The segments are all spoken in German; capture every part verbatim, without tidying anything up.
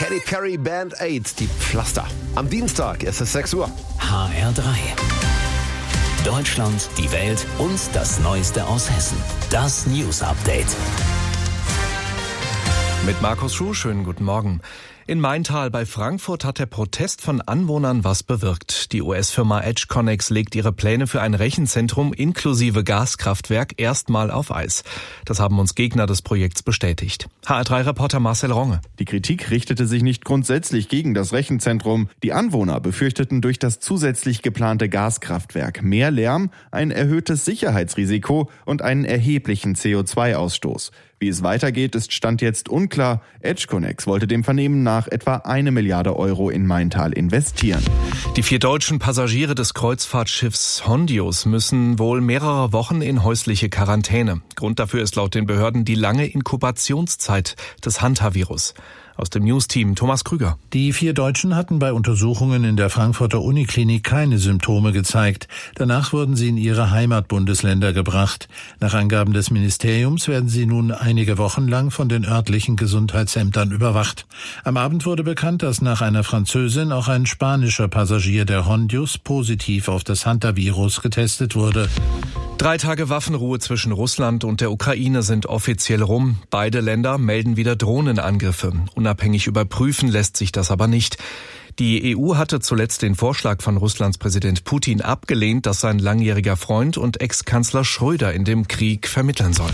Katy Perry Band Aid, die Pflaster. Am Dienstag ist es sechs Uhr. H R drei. Deutschland, die Welt und das Neueste aus Hessen. Das News Update. Mit Markus Schuh, schönen guten Morgen. In Maintal bei Frankfurt hat der Protest von Anwohnern was bewirkt. Die U S-Firma EdgeConneX legt ihre Pläne für ein Rechenzentrum inklusive Gaskraftwerk erstmal auf Eis. Das haben uns Gegner des Projekts bestätigt. H R drei Reporter Marcel Ronge. Die Kritik richtete sich nicht grundsätzlich gegen das Rechenzentrum. Die Anwohner befürchteten durch das zusätzlich geplante Gaskraftwerk mehr Lärm, ein erhöhtes Sicherheitsrisiko und einen erheblichen C O zwei Ausstoß. Wie es weitergeht, ist Stand jetzt unklar. EdgeConneX wollte dem Vernehmen nach etwa eine Milliarde Euro in Maintal investieren. Die vier deutschen Passagiere des Kreuzfahrtschiffs Hondius müssen wohl mehrere Wochen in häusliche Quarantäne. Grund dafür ist laut den Behörden die lange Inkubationszeit des Hantavirus. Aus dem News-Team Thomas Krüger. Die vier Deutschen hatten bei Untersuchungen in der Frankfurter Uniklinik keine Symptome gezeigt. Danach wurden sie in ihre Heimatbundesländer gebracht. Nach Angaben des Ministeriums werden sie nun einige Wochen lang von den örtlichen Gesundheitsämtern überwacht. Am Abend wurde bekannt, dass nach einer Französin auch ein spanischer Passagier der Hondius positiv auf das Hantavirus getestet wurde. Drei Tage Waffenruhe zwischen Russland und der Ukraine sind offiziell rum. Beide Länder melden wieder Drohnenangriffe. Unabhängig überprüfen lässt sich das aber nicht. Die E U hatte zuletzt den Vorschlag von Russlands Präsident Putin abgelehnt, dass sein langjähriger Freund und Ex-Kanzler Schröder in dem Krieg vermitteln soll.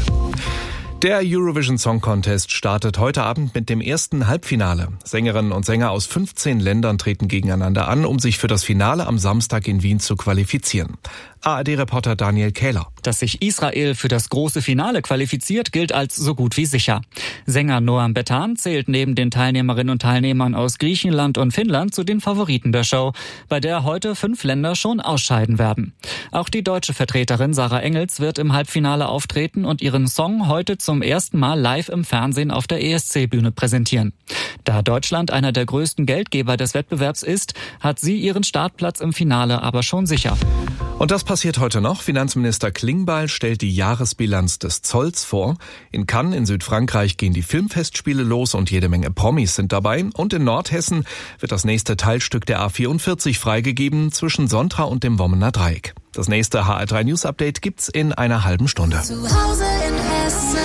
Der Eurovision Song Contest startet heute Abend mit dem ersten Halbfinale. Sängerinnen und Sänger aus fünfzehn Ländern treten gegeneinander an, um sich für das Finale am Samstag in Wien zu qualifizieren. A R D-Reporter Daniel Kähler. Dass sich Israel für das große Finale qualifiziert, gilt als so gut wie sicher. Sänger Noam Betan zählt neben den Teilnehmerinnen und Teilnehmern aus Griechenland und Finnland zu den Favoriten der Show, bei der heute fünf Länder schon ausscheiden werden. Auch die deutsche Vertreterin Sarah Engels wird im Halbfinale auftreten und ihren Song heute zum ersten Mal live im Fernsehen auf der E S C-Bühne präsentieren. Da Deutschland einer der größten Geldgeber des Wettbewerbs ist, hat sie ihren Startplatz im Finale aber schon sicher. Und das passiert heute noch. Finanzminister Klingbeil stellt die Jahresbilanz des Zolls vor. In Cannes in Südfrankreich gehen die Filmfestspiele los und jede Menge Promis sind dabei. Und in Nordhessen wird das nächste Teilstück der A vierundvierzig freigegeben zwischen Sontra und dem Wommener Dreieck. Das nächste H R drei News Update gibt's in einer halben Stunde. Zu Hause in Hessen.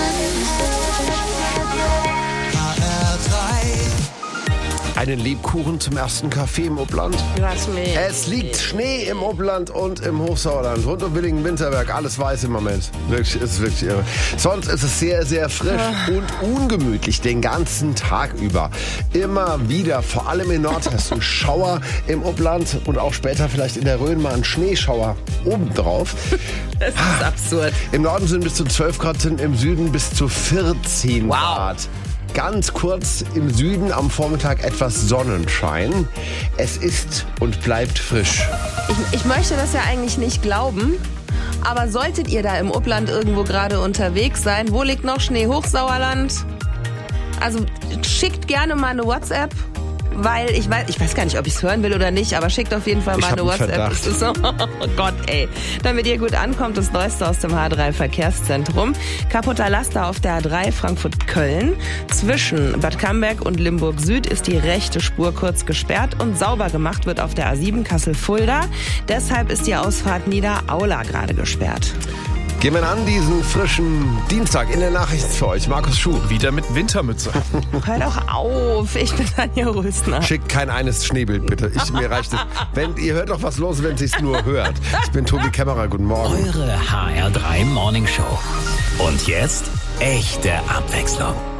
Einen Lebkuchen zum ersten Kaffee im Upland. Lass mich. Es liegt Schnee im Upland und im Hochsauerland. Rund um Willingen-Winterberg. Alles weiß im Moment. Wirklich, ist wirklich irre. Sonst ist es sehr, sehr frisch und ungemütlich den ganzen Tag über. Immer wieder, vor allem in Nordhessen, Schauer im Upland und auch später vielleicht in der Rhön mal ein Schneeschauer obendrauf. Das ist absurd. Im Norden sind bis zu zwölf Grad, sind im Süden bis zu vierzehn Wow. Grad. Ganz kurz im Süden am Vormittag etwas Sonnenschein. Es ist und bleibt frisch. Ich, ich möchte das ja eigentlich nicht glauben, aber solltet ihr da im Upland irgendwo gerade unterwegs sein, wo liegt noch Schnee? Hochsauerland? Also schickt gerne mal eine WhatsApp, weil ich weiß, ich weiß gar nicht, ob ich es hören will oder nicht, aber schickt auf jeden Fall mal Ich hab eine einen WhatsApp. Verdacht. Das ist so, oh Gott, ey. Damit ihr gut ankommt, das Neueste aus dem H drei Verkehrszentrum. Kaputter Laster auf der A drei Frankfurt-Köln. Zwischen Bad Camberg und Limburg Süd ist die rechte Spur kurz gesperrt und sauber gemacht wird auf der A sieben Kassel-Fulda. Deshalb ist die Ausfahrt Nieder-Aula gerade gesperrt. Gehen wir an diesen frischen Dienstag in der Nachrichten für euch. Markus Schuh. Wieder mit Wintermütze. Hör doch auf, ich bin Anja Rösner. Schickt kein eines Schneebild, bitte. Ich, mir reicht es. Wenn, ihr hört doch was los, wenn sie es nur hört. Ich bin Tobi Kämmerer. Guten Morgen. Eure H R drei Morning Show. Und jetzt echte Abwechslung.